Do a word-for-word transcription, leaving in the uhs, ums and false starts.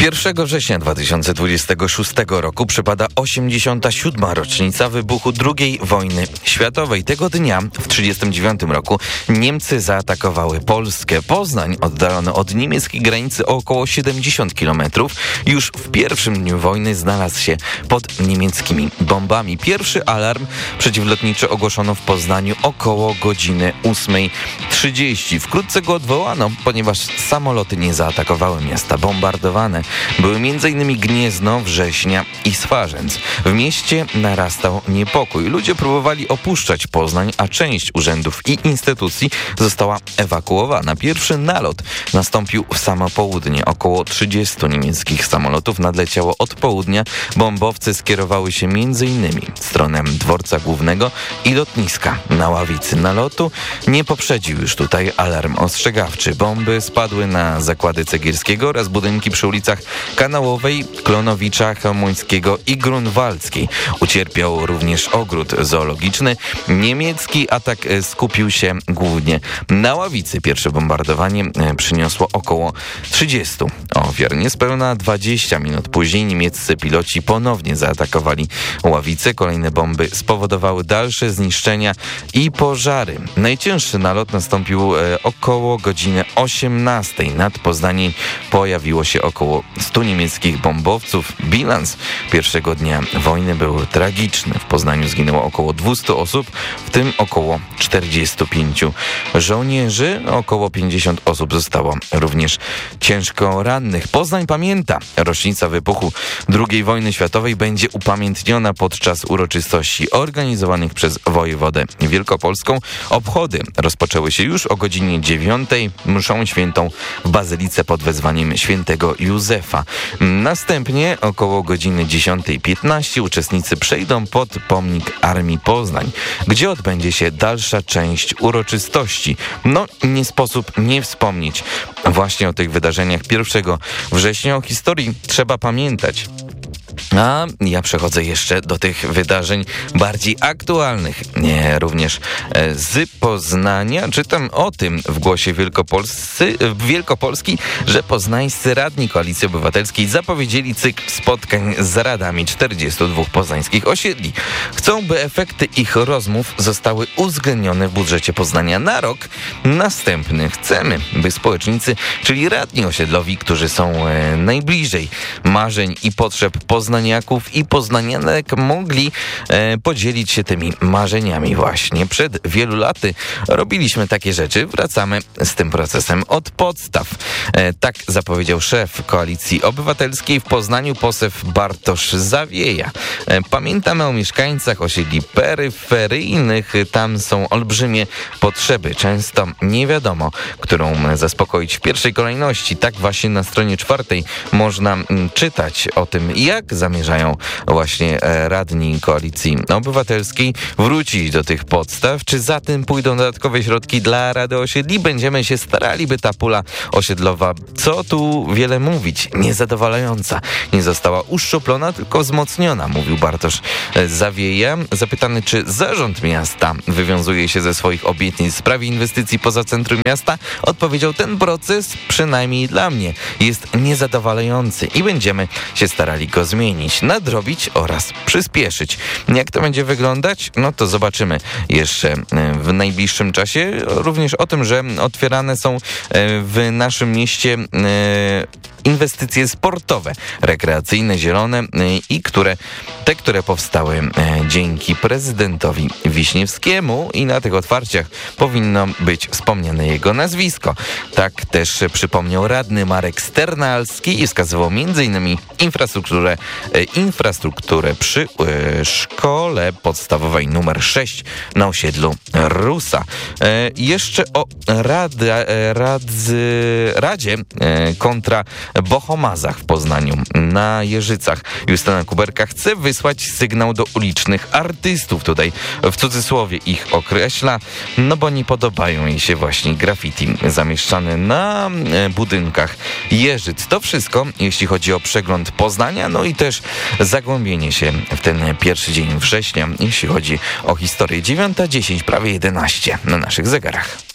pierwszego września dwa tysiące dwudziestego szóstego roku przypada osiemdziesiąta siódma rocznica wybuchu drugiej wojny światowej. Tego dnia w tysiąc dziewięćset trzydziestym dziewiątym roku Niemcy zaatakowały Polskę. Poznań, oddalony od niemieckiej granicy o około siedemdziesiąt kilometrów, już w pierwszym dniu wojny znalazł się pod niemieckimi bombami. Pierwszy alarm przeciwlotniczy ogłoszono w Poznaniu około godziny ósmej trzydzieści. Wkrótce go odwołano, ponieważ samoloty nie zaatakowały miasta. Bombardowane były m.in. Gniezno, Września i Swarzędz. W mieście narastał niepokój. Ludzie próbowali opuszczać Poznań, a część urzędów i instytucji została ewakuowana. Pierwszy nalot nastąpił w samo południe. Około trzydziestu niemieckich samolotów nadleciało od południa. Bombowce skierowały się m.in. w stronę dworca głównego i lotniska. Na ławicy nalotu nie poprzedził już tutaj alarm ostrzegawczy. Bomby spadły na zakłady Cegielskiego oraz budynki przy ulicach Kanałowej, Klonowicza, Chełmońskiego i Grunwaldzkiej. Ucierpiał również ogród zoologiczny. Niemiecki atak skupił się głównie na ławicy. Pierwsze bombardowanie przyniosło około trzydziestu ofiar. Niespełna dwadzieścia minut później niemieccy piloci ponownie zaatakowali ławicę. Kolejne bomby spowodowały dalsze zniszczenia i pożary. Najcięższy nalot nastąpił około godziny osiemnastej. Nad Poznaniem pojawiło się około stu niemieckich bombowców. Bilans pierwszego dnia wojny był tragiczny. W Poznaniu zginęło około dwustu osób, w tym około czterdziestu pięciu żołnierzy. Około pięćdziesiąt osób zostało również ciężko rannych. Poznań pamięta. Rocznica wybuchu drugiej wojny światowej będzie upamiętniona podczas uroczystości organizowanych przez wojewodę wielkopolską. Obchody rozpoczęły się już o godzinie dziewiątej. Mszą świętą w bazylice pod wezwaniem świętego Józefa. Następnie około godziny dziesiątej piętnaście uczestnicy przejdą pod pomnik Armii Poznań, gdzie odbędzie się dalsza część uroczystości. No, nie sposób nie wspomnieć właśnie o tych wydarzeniach pierwszego września. O historii trzeba pamiętać. A ja przechodzę jeszcze do tych wydarzeń bardziej aktualnych. Nie, również z Poznania. Czytam o tym w Głosie Wielkopolscy, Wielkopolski, że poznańscy radni Koalicji Obywatelskiej zapowiedzieli cykl spotkań z radami czterdziestu dwóch poznańskich osiedli. Chcą, by efekty ich rozmów zostały uwzględnione w budżecie Poznania na rok następny. Chcemy, by społecznicy, czyli radni osiedlowi, którzy są e, najbliżej marzeń i potrzeb poznaniaków i poznanianek, mogli e, podzielić się tymi marzeniami właśnie. Przed wielu laty robiliśmy takie rzeczy. Wracamy z tym procesem od podstaw. E, tak zapowiedział szef Koalicji Obywatelskiej w Poznaniu, poseł Bartosz Zawieja. E, pamiętamy o mieszkańcach osiedli peryferyjnych. Tam są olbrzymie potrzeby. Często nie wiadomo, którą zaspokoić w pierwszej kolejności. Tak właśnie na stronie czwartej można m, czytać o tym, jak zamierzają właśnie radni Koalicji Obywatelskiej wrócić do tych podstaw. Czy za tym pójdą dodatkowe środki dla Rady Osiedli? Będziemy się starali, by ta pula osiedlowa, co tu wiele mówić, niezadowalająca, nie została uszczuplona, tylko wzmocniona, mówił Bartosz Zawieja. Zapytany, czy zarząd miasta wywiązuje się ze swoich obietnic w sprawie inwestycji poza centrum miasta, odpowiedział: ten proces, przynajmniej dla mnie, jest niezadowalający i będziemy się starali go zmienić, nadrobić oraz przyspieszyć. Jak to będzie wyglądać? No to zobaczymy jeszcze w najbliższym czasie. Również o tym, że otwierane są w naszym mieście inwestycje sportowe, rekreacyjne, zielone i które, te, które powstały dzięki prezydentowi Wiśniewskiemu i na tych otwarciach powinno być wspomniane jego nazwisko. Tak też przypomniał radny Marek Sternalski i wskazywał między innymi infrastrukturę, infrastrukturę przy e, szkole podstawowej numer sześć na osiedlu Rusa. E, jeszcze o rada, e, radzy, Radzie e, kontra Bohomazach w Poznaniu na Jeżycach. Justyna Kuberka chce wysłać sygnał do ulicznych artystów. Tutaj w cudzysłowie ich określa, no bo nie podobają jej się właśnie graffiti zamieszczane na budynkach Jeżyc. To wszystko, jeśli chodzi o przegląd Poznania, no i też zagłębienie się w ten pierwszy dzień września, jeśli chodzi o historię. dziewiąta dziesięć, prawie jedenaście na naszych zegarach.